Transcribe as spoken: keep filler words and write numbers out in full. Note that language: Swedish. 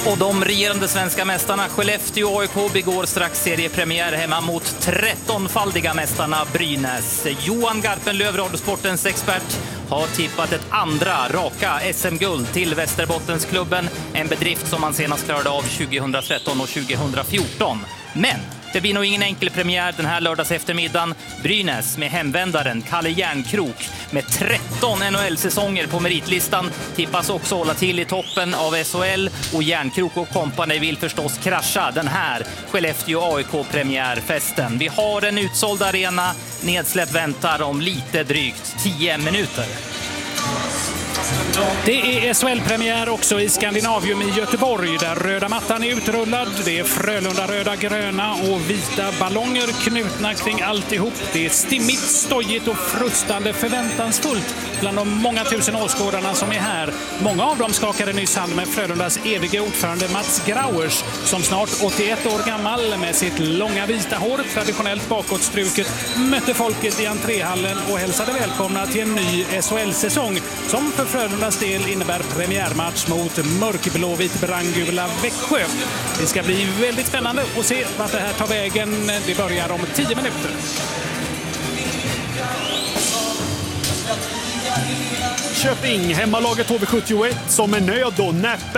Och de regerande svenska mästarna Skellefteå och A I K begår strax seriepremiär hemma mot trettonfaldiga mästarna Brynäs. Johan Garpenlöv, Radiosportens expert, har tippat ett andra raka S M-guld till Västerbottensklubben. En bedrift som man senast klarade av tjugohundratretton och tjugohundrafjorton. Men det blir nog ingen enkel premiär den här lördags eftermiddagen. Brynäs med hemvändaren Kalle Järnkrok med tretton N H L-säsonger på meritlistan tippas också hålla till i toppen av S H L, och Järnkrok och kompani vill förstås krascha den här Skellefteå A I K-premiärfesten. Vi har en utsåld arena, nedsläpp väntar om lite drygt tio minuter. Det är S H L-premiär också i Skandinavium i Göteborg, där röda mattan är utrullad. Det är Frölunda röda, gröna och vita ballonger knutna kring alltihop. Det är stimmigt, stojigt och frustande förväntansfullt bland de många tusen åskådarna som är här. Många av dem skakade nyss hand med Frölundas eviga ordförande Mats Grauers, som snart åttioett år gammal med sitt långa vita hår, traditionellt bakåtstruket, mötte folket i entréhallen och hälsade välkomna till en ny S H L-säsong som för Frölundas del innebär premiärmatch mot mörkblåvit brandgula Växjö. Det ska bli väldigt spännande att se vart det här tar vägen. Det börjar om tio minuter. Köping, hemmalaget H V sjuttioett, som är nöd och näppe